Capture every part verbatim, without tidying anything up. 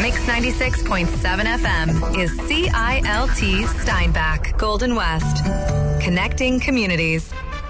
Mix ninety-six point seven F M is C I L T Steinbach, Golden West. Connecting communities.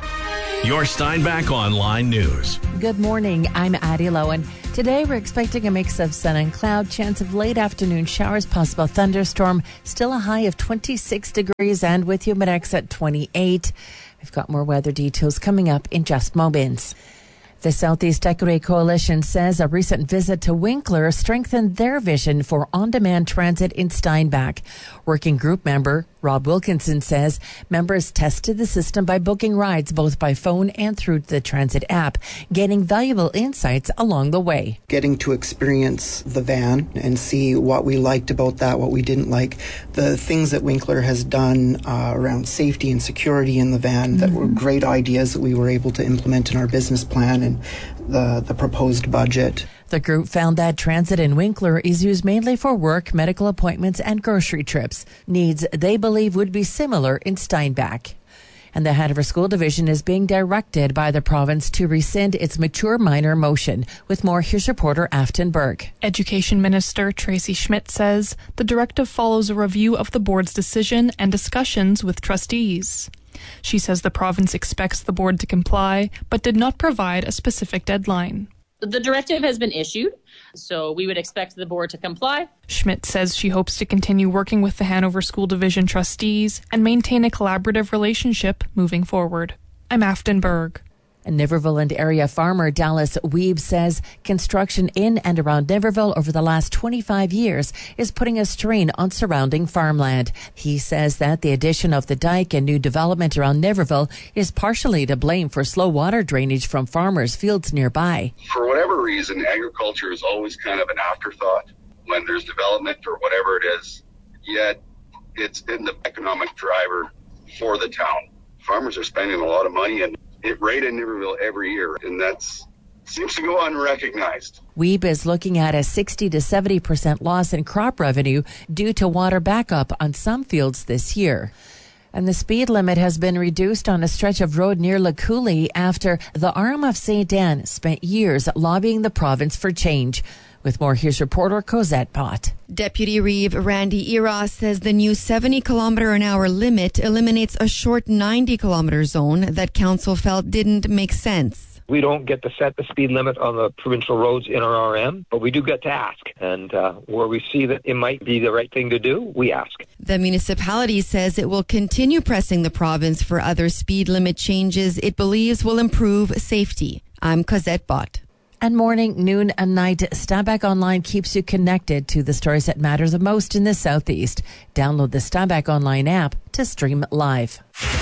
Your Steinbach Online News. Good morning. I'm Addie Lowen. Today we're expecting a mix of sun and cloud, chance of late afternoon showers, possible thunderstorm, still a high of twenty-six degrees and with Humidex at twenty-eight. We've got more weather details coming up in just moments. The Southeast Equity Coalition says a recent visit to Winkler strengthened their vision for on-demand transit in Steinbach. Working group member Rob Wilkinson says members tested the system by booking rides both by phone and through the transit app, gaining valuable insights along the way. Getting to experience the van and see what we liked about that, what we didn't like, the things that Winkler has done uh, around safety and security in the van mm-hmm. that were great ideas that we were able to implement in our business plan and the, the proposed budget. The group found that transit in Winkler is used mainly for work, medical appointments, and grocery trips, needs they believe would be similar in Steinbach. And the Hanover School Division is being directed by the province to rescind its mature minor motion. With more, here's reporter Afton Berg. Education Minister Tracy Schmidt says the directive follows a review of the board's decision and discussions with trustees. She says the province expects the board to comply, but did not provide a specific deadline. The directive has been issued, so we would expect the board to comply. Schmidt says she hopes to continue working with the Hanover School Division trustees and maintain a collaborative relationship moving forward. I'm Afton Berg. And Niverville and area farmer Dallas Weeb says construction in and around Niverville over the last twenty-five years is putting a strain on surrounding farmland. He says that the addition of the dike and new development around Niverville is partially to blame for slow water drainage from farmers' fields nearby. For whatever reason, agriculture is always kind of an afterthought when there's development or whatever it is, yet it's been the economic driver for the town. Farmers are spending a lot of money and it rained in Niverville every year, and that seems to go unrecognized. Weeb is looking at a sixty to seventy percent loss in crop revenue due to water backup on some fields this year. And the speed limit has been reduced on a stretch of road near Lacouli after the Arm of Saint Anne spent years lobbying the province for change. With more, here's reporter Cosette Pott. Deputy Reeve Randy Eros says the new seventy kilometer an hour limit eliminates a short ninety kilometer zone that council felt didn't make sense. We don't get to set the speed limit on the provincial roads in our R M, but we do get to ask. And uh, where we see that it might be the right thing to do, we ask. The municipality says it will continue pressing the province for other speed limit changes it believes will improve safety. I'm Cosette Bott. And morning, noon, and night, Steinbach Online keeps you connected to the stories that matter the most in the Southeast. Download the Steinbach Online app to stream live.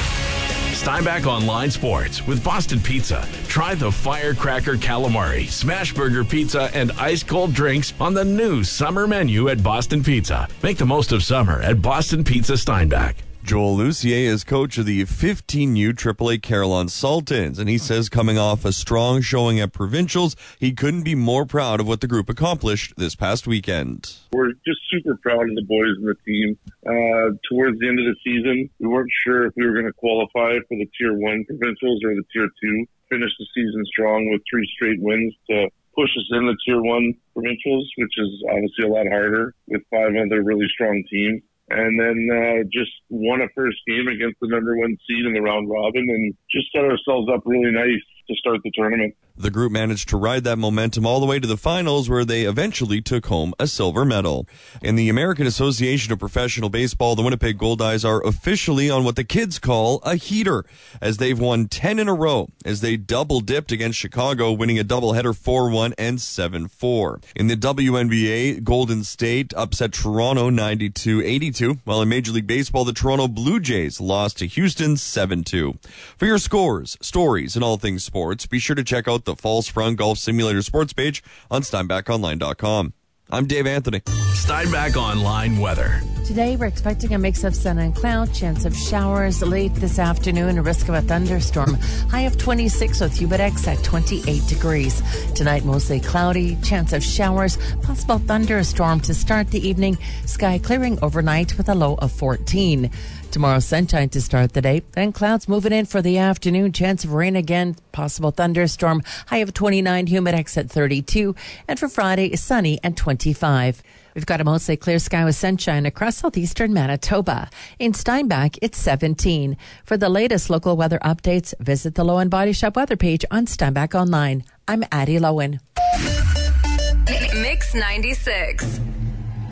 Steinbach Online Sports with Boston Pizza. Try the Firecracker Calamari, Smash Burger Pizza, and ice cold drinks on the new summer menu at Boston Pizza. Make the most of summer at Boston Pizza Steinbach. Joel Lucier is coach of the fifteen U triple A Carillon Sultans, and he says coming off a strong showing at provincials, he couldn't be more proud of what the group accomplished this past weekend. We're just super proud of the boys and the team. Uh, towards the end of the season, we weren't sure if we were going to qualify for the Tier one provincials or the Tier two. Finished the season strong with three straight wins to push us in the Tier one provincials, which is obviously a lot harder with five other really strong teams. And then uh, just won a first game against the number one seed in the round robin and just set ourselves up really nice to start the tournament. The group managed to ride that momentum all the way to the finals, where they eventually took home a silver medal. In the American Association of Professional Baseball, the Winnipeg Goldeyes are officially on what the kids call a heater, as they've won ten in a row, as they double-dipped against Chicago, winning a doubleheader four one and seven four. In the W N B A, Golden State upset Toronto ninety-two eighty-two, while in Major League Baseball, the Toronto Blue Jays lost to Houston seven two. For your scores, stories, and all things sports, be sure to check out the Falls Front Golf Simulator sports page on Steinbach Online dot com. I'm Dave Anthony. Steinbach Online weather. Today, we're expecting a mix of sun and cloud, chance of showers late this afternoon, a risk of a thunderstorm. High of twenty-six with Humidex at twenty-eight degrees. Tonight, mostly cloudy, chance of showers, possible thunderstorm to start the evening. Sky clearing overnight with a low of fourteen. Tomorrow, sunshine to start the day, then clouds moving in for the afternoon. Chance of rain again possible thunderstorm. High of twenty-nine, Humidex at thirty-two. And for Friday, sunny and twenty-five. We've got a mostly clear sky with sunshine across southeastern Manitoba. In Steinbach, it's seventeen. For the latest local weather updates, visit the Lowen Body Shop weather page on Steinbach Online. I'm Addie Lowen. Mix ninety-six.